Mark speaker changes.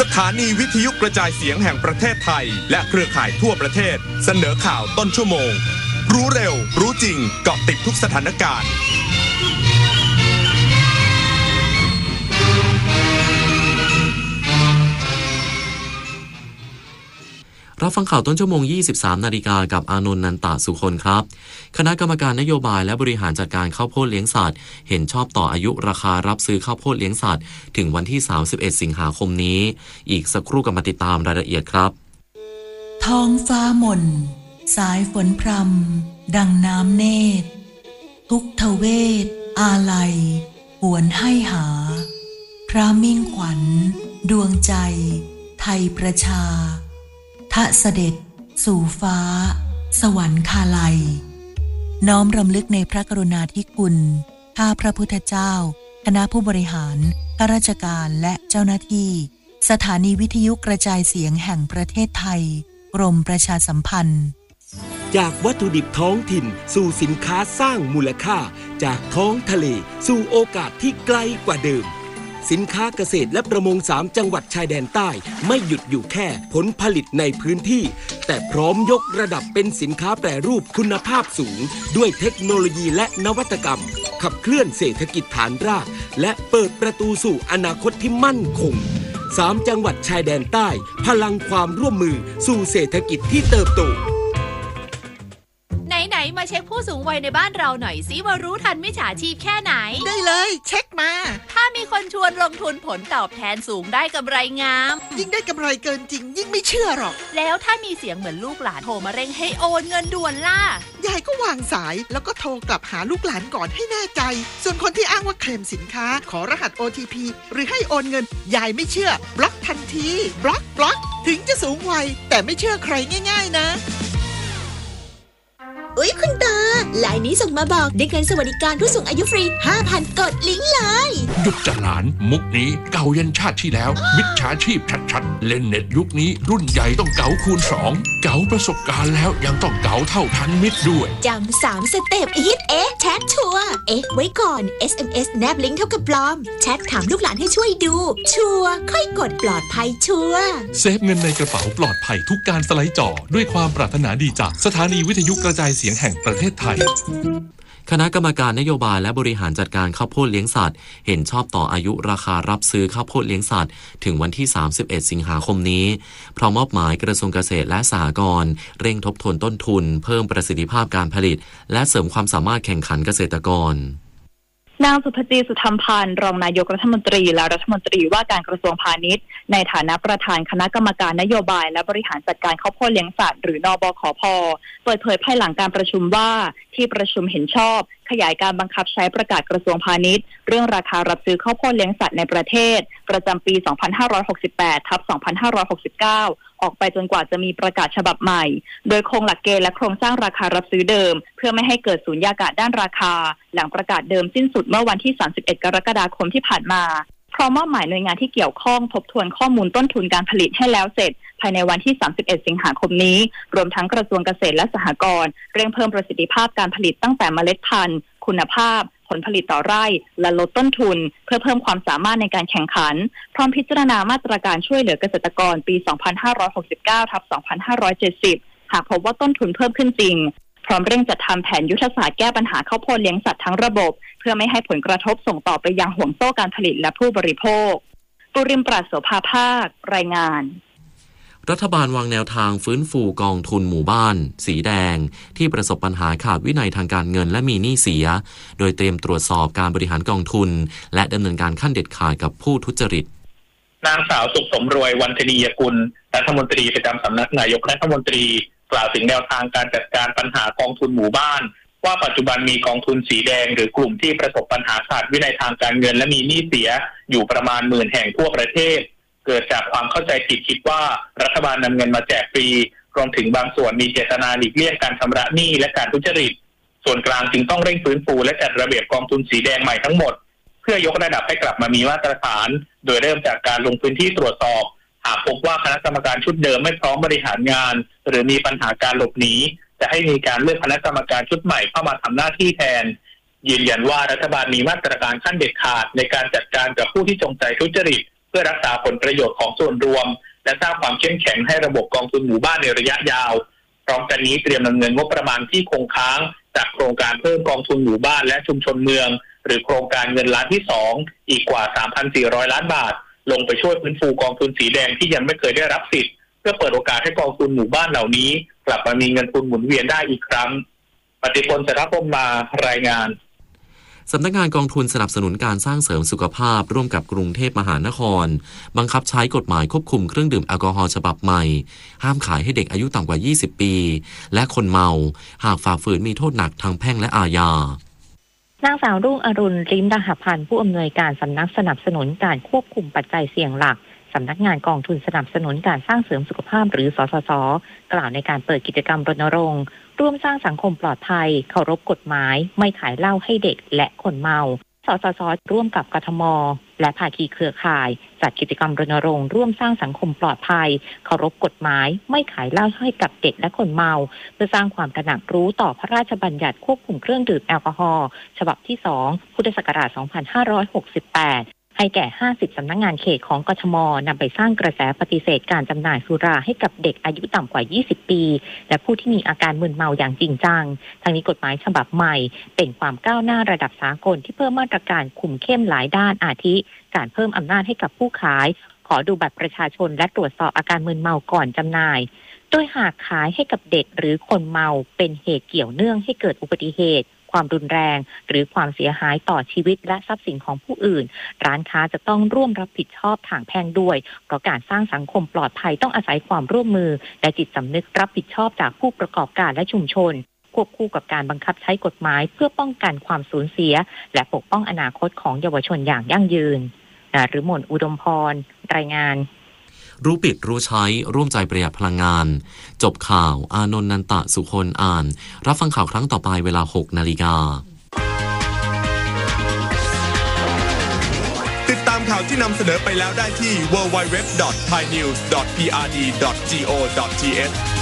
Speaker 1: ถานีวิทยุกระจายเสียงแห่งประเทศไทยและเครือข่ายทั่วประเทศเสนอข่าวต้นชั่วโมงรู้เร็วรู้จริงเกาะติดทุกสถานการณ์
Speaker 2: รับฟังข่าวต้นชั่วโมง 23 นาฬิกากับอานนท์ นันตสุคนครับคณะกรรมการนโยบายและบริหารจัดการข้าวโพดเลี้ยงสัตว์เห็นชอบต่ออายุราคารับซื้อข้าวโพดเลี้ยงสัตว์ถึงวันที่ 31 สิงหาคมนี้อีกสักครู่กลับมาติดตามรายละเอียดครับ
Speaker 3: ท้องฟ้าหม่นสายฝนพรำดังน้ำเนตรทุกทเวทอาลัยหวนให้หาพระมิ่งขวัญดวงใจไทยประชาทะเสด็จสู่ฟ้าสวรรคาลัยน้อมรำลึกในพระกรุณาธิคุณข้าพระพุทธเจ้าคณะผู้บริหารข้าราชการและเจ้าหน้าที่สถานีวิทยุกระจายเสียงแห่งประเทศไทยกรมประชาสัมพันธ์
Speaker 4: จากวัตถุดิบท้องถิ่นสู่สินค้าสร้างมูลค่าจากท้องทะเลสู่โอกาสที่ไกลกว่าเดิมสินค้าเกษตรและประมง3จังหวัดชายแดนใต้ไม่หยุดอยู่แค่ผลผลิตในพื้นที่แต่พร้อมยกระดับเป็นสินค้าแปรรูปคุณภาพสูงด้วยเทคโนโลยีและนวัตกรรมขับเคลื่อนเศรษฐกิจฐานรากและเปิดประตูสู่อนาคตที่มั่นคง3จังหวัดชายแดนใต้พลังความร่วมมือสู่เศรษฐกิจที่เติบโต
Speaker 5: ไหนมาเช็คผู้สูงวัยในบ้านเราหน่อยสิว่ารู้ทันมิจฉาชีพแค่ไหน
Speaker 6: ได้เลยเช็คมา
Speaker 5: ถ้ามีคนชวนลงทุนผลตอบแทนสูงได้กำไรงาม
Speaker 6: ยิ่งได้กำไรเกินจริงยิ่งไม่เชื่อหรอก
Speaker 5: แล้วถ้ามีเสียงเหมือนลูกหลานโทรมาเร่งให้โอนเงินด่วนล่ะ
Speaker 6: ยายก็วางสายแล้วก็โทรกลับหาลูกหลานก่อนให้แน่ใจส่วนคนที่อ้างว่าเคลมสินค้าขอรหัส OTP หรือให้โอนเงินยายไม่เชื่อบล็อกทันทีบล็อกถึงจะสูงวัยแต่ไม่เชื่อใครง่ายๆนะ
Speaker 7: อุ๊ยคุณตาไลน์นี้ส่งมาบอกได้เงินสวัสดิการผู้สูงอายุฟรี 5,000 กดลิงก์เลย
Speaker 8: หยุดจะหลานมุกนี้เก่ายันชาติที่แล้วมิจฉาชีพชัดๆเล่นเน็ตยุคนี้รุ่นใหญ่ต้องเก๋าคูณ2เก๋าประสบการณ์แล้วยังต้องเก๋าเท่าทันมิตรด้วย
Speaker 7: จำ3สเต็ปฮิตแชทชัวร์ไว้ก่อน SMS แนบลิงก์เท่ากับปลอมแชทถามลูกหลานให้ช่วยดูชัวร์ค่อยกดปลอดภัยชัวร์
Speaker 8: เซฟเงินในกระเป๋าปลอดภัยทุกการสไลด์จอด้วยความปรารถนาดีจากสถานีวิทยุกระจายเสียงแห่งประเทศไทย
Speaker 2: คณะกรรมการนโยบายและบริหารจัดการข้าวโพดเลี้ยงสัตว์เห็นชอบต่ออายุราคารับซื้อข้าวโพดเลี้ยงสัตว์ถึงวันที่ 31 สิงหาคมนี้พร้อมมอบหมายกระทรวงเกษตรและสหกรณ์เร่งทบทวนต้นทุนเพิ่มประสิทธิภาพการผลิตและเสริมความสามารถแข่งขันเกษตรกร
Speaker 9: นางสุภจีสุธรรมพันธ์รองนายกรัฐมนตรีและรัฐมนตรีว่าการกระทรวงพาณิชย์ในฐานะประธานคณะกรรมการนโยบายและบริหารจัดการข้าวโพดเลี้ยงสัตว์หรือนบขพ.เปิดเผยภายหลังการประชุมว่าที่ประชุมเห็นชอบขยายการบังคับใช้ประกาศกระทรวงพาณิชย์เรื่องราคารับซื้อข้าวโพดเลี้ยงสัตว์ในประเทศประจำปี 2568/2569 ออกไปจนกว่าจะมีประกาศฉบับใหม่โดยคงหลักเกณฑ์และโครงสร้างราคารับซื้อเดิมเพื่อไม่ให้เกิดสุญญากาศด้านราคาหลังประกาศเดิมสิ้นสุดเมื่อวันที่ 31 กรกฎาคมที่ผ่านมาพร้อมมอบหมายหน่วยงานที่เกี่ยวข้องทบทวนข้อมูลต้นทุนการผลิตให้แล้วเสร็จภายในวันที่ 31 สิงหาคมนี้รวมทั้งกระทรวงเกษตรและสหกรณ์เร่งเพิ่มประสิทธิภาพการผลิตตั้งแต่เมล็ดพันธุ์คุณภาพผลผลิตต่อไร่และลดต้นทุนเพื่อเพิ่มความสามารถในการแข่งขันพร้อมพิจารณามาตรการช่วยเหลือเกษตรกรปี 2569/2570 หากพบว่าต้นทุนเพิ่มขึ้นจริงพร้อมเร่งจัดทำแผนยุทธศาสตร์แก้ปัญหาข้าวโพดเลี้ยงสัตว์ทั้งระบบเพื่อไม่ให้ผลกระทบส่งต่อไปยังห่วงโซ่การผลิตและผู้บริโภคปุริมปราศโสภาภาครายงาน
Speaker 2: รัฐบาลวางแนวทางฟื้นฟูกองทุนหมู่บ้านสีแดงที่ประสบปัญหาขาดวินัยทางการเงินและมีหนี้เสียโดยเตรียมตรวจสอบการบริหารกองทุนและดำเนินการขั้นเด็ดขาดกับผู้ทุจริต
Speaker 10: นางสาวสุขสมรวย วรรณนียกุลรัฐมนตรีประจำสำนักนายกรัฐมนตรีกล่าวถึงแนวทางการจัดการปัญหากองทุนหมู่บ้านว่าปัจจุบันมีกองทุนสีแดงหรือกลุ่มที่ประสบปัญหาขาดวินัยทางการเงินและมีหนี้เสียอยู่ประมาณ10,000 แห่งทั่วประเทศเกิดจากความเข้าใจผิดคิดว่ารัฐบาลนำเงินมาแจกฟรีรวมถึงบางส่วนมีเจตนาหลีกเลี่ยงการชำระหนี้และการทุจริตส่วนกลางจึงต้องเร่งฟื้นฟูและจัดระเบียบกองทุนสีแดงใหม่ทั้งหมดเพื่อยกระดับให้กลับมามีมาตรฐานโดยเริ่มจากการลงพื้นที่ตรวจสอบหากพบว่าคณะกรรมการชุดเดิมไม่พร้อมบริหารงานหรือมีปัญหาการหลบหนีจะให้มีการเลือกคณะกรรมการชุดใหม่เข้ามาทำหน้าที่แทนยืนยันว่ารัฐบาลมีมาตรการขั้นเด็ดขาดในการจัดการกับผู้ที่จงใจทุจริตพื่อรักษาผลประโยชน์ของส่วนรวมและสร้างความเข้มแข็งให้ระบบกองทุนหมู่บ้านในระยะยาวพร้อมกันนี้เตรียมดำเนินงบประมาณที่คงค้างจากโครงการเพิ่มกองทุนหมู่บ้านและชุมชนเมืองหรือโครงการเงินล้านที่2อีกกว่า 3,400 ล้านบาทลงไปช่วยฟื้นฟูกองทุนสีแดงที่ยังไม่เคยได้รับสิทธิ์เพื่อเปิดโอกาสให้กองทุนหมู่บ้านเหล่านี้กลับมามีเงินทุนหมุนเวียนได้อีกครั้งปฏิพล เสถียรพรหมมารายงาน
Speaker 2: สำนักงานกองทุนสนับสนุนการสร้างเสริมสุขภาพร่วมกับกรุงเทพมหานครบังคับใช้กฎหมายควบคุมเครื่องดื่มแอลกอฮอล์ฉบับใหม่ห้ามขายให้เด็กอายุต่ำกว่า20ปีและคนเมาหากฝ่าฝืนมีโทษหนักทางแพ่งและอาญาน
Speaker 11: างสาวรุ่งอรุณลิ้มดาหพันธ์ผู้อำนวยการสำนักสนับสนุนการควบคุมปัจจัยเสี่ยงหลักสำนักงานกองทุนสนับสนุนการสร้างเสริมสุขภาพหรือสสส.กล่าวในการเปิดกิจกรรมรณรงค์ร่วมสร้างสังคมปลอดภัยเคารพกฎหมายไม่ขายเหล้าให้เด็กและคนเมาสสส.ร่วมกับกทม.และภาคีเครือข่ายจัดกิจกรรมรณรงค์ร่วมสร้างสังคมปลอดภัยเคารพกฎหมายไม่ขายเหล้าให้กับเด็กและคนเมาเพื่อสร้างความตระหนักรู้ต่อพระราชบัญญัติควบคุมเครื่องดื่มแอลกอฮอล์ฉบับที่2พุทธศักราช2568ให้แก่50สำนักงานเขตของกทม.นำไปสร้างกระแสปฏิเสธการจำหน่ายสุราให้กับเด็กอายุต่ำกว่า20ปีและผู้ที่มีอาการมึนเมาอย่างจริงจังทั้งนี้กฎหมายฉบับใหม่เป็นความก้าวหน้าระดับสากลที่เพิ่มมาตรการคุมเข้มหลายด้านอาทิการเพิ่มอำนาจให้กับผู้ขายขอดูบัตรประชาชนและตรวจสอบอาการมึนเมาก่อนจำหน่ายโดยหากขายให้กับเด็กหรือคนเมาเป็นเหตุเกี่ยวเนื่องให้เกิดอุบัติเหตุความรุนแรงหรือความเสียหายต่อชีวิตและทรัพย์สินของผู้อื่นร้านค้าจะต้องร่วมรับผิดชอบทางแพ่งด้วยเพราะการสร้างสังคมปลอดภัยต้องอาศัยความร่วมมือและจิตสำนึกรับผิดชอบจากผู้ประกอบการและชุมชนควบคู่กับการบังคับใช้กฎหมายเพื่อป้องกันความสูญเสียและปกป้องอนาคตของเยาวชนอย่างยั่งยืนหรือหม่นอุดมพรรายงาน
Speaker 2: รู้ปิดรู้ใช้ร่วมใจประหยัดพลังงานจบข่าวอานนท์นันตะสุคนอ่านรับฟังข่าวครั้งต่อไปเวลา 6 นาฬิกา
Speaker 1: ติดตามข่าวที่นำเสนอไปแล้วได้ที่ www.thainews.prd.go.th